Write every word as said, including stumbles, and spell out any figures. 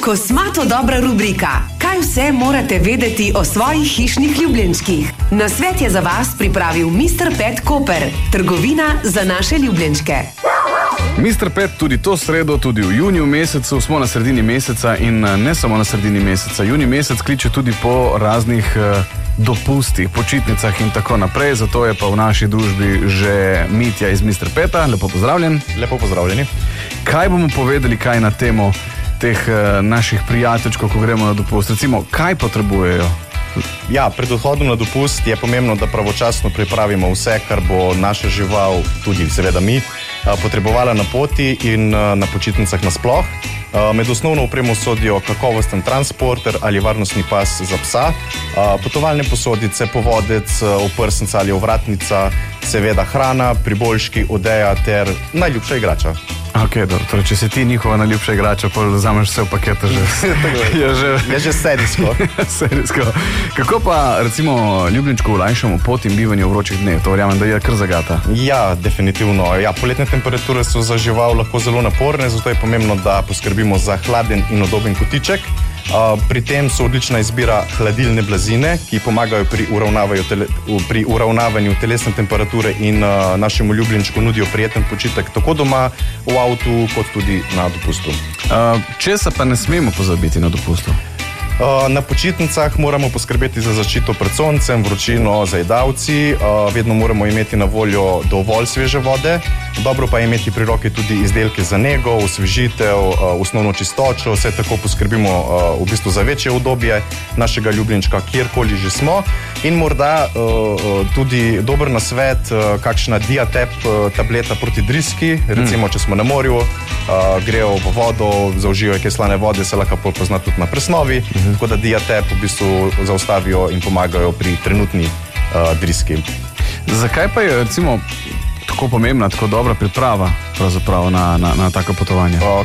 Kosmato dobra rubrika. Kaj vse morate vedeti o svojih hišnih ljubljenčkih? Nasvet je za vas pripravil mister Pet Koper, trgovina za naše ljubljenčke. mister Pet, tudi to sredo, tudi v juniju mesecu, smo na sredini meseca in ne samo na sredini meseca. Juni mesec kliče tudi po raznih uh, dopustih, počitnicah in tako naprej, zato je pa v naši družbi že Mitja iz mister Peta. Lepo pozdravljen. Lepo pozdravljeni. Kaj bomo povedali kaj na temo teh uh, naših prijateljčkov, ko gremo na dopust? Recimo, kaj potrebujejo? Ja, pred odhodom na dopust je pomembno, da pravočasno pripravimo vse, kar bo naša žival, tudi seveda mi, potrebovala na poti in na počitnicah nasploh. Med osnovno opremo sodijo kakovosten transporter ali varnostni pas za psa, potovalne posodice, povodec, oprsnica ali ovratnica, seveda hrana, priboljški, odeja ter najljubša igrača. Ok, dobro, torej, če si ti njihova najljubša igrača, pa vzameš vse v pakete že. je že, je že serijsko. serijsko. Kako pa, recimo, ljubljenčku olajšamo pot in bivanje v vročih dneh? To verjamem, da je kar zagata. Ja, definitivno. Ja, poletne temperature so za žival lahko zelo naporne, zato je pomembno, da poskrbimo za hladen in udoben kotiček. Uh, pri tem so odlična izbira hladilne blazine, ki pomagajo pri, tele, pri uravnavanju telesne temperature in uh, našemu ljubljenčku nudijo prijeten počitek tako doma, v avtu, kot tudi na dopustu. Uh, česa pa ne smemo pozabiti na dopustu? Uh, na počitnicah moramo poskrbeti za zaščito pred soncem, vročino, zajedavci. Uh, vedno moramo imeti na voljo dovolj sveže vode. Dobro pa je imeti pri roki tudi izdelke za nego, osvežitev, uh, osnovno čistočo. Vse tako poskrbimo uh, v bistvu za večje udobje našega ljubljenčka, kjerkoli že smo. In morda uh, tudi dober nasvet, uh, kakšna Diatep uh, tableta proti driski. Recimo, če smo na morju, uh, grejo v vodo, zaužijo kaj slane vode, se lahko pozna tudi na presnovi. Tako da Diatep v bistvu zaustavijo in pomagajo pri trenutni uh, driski. Zakaj pa je, recimo, tako pomembna, tako dobra priprava pravzaprav na, na, na tako potovanje? Uh,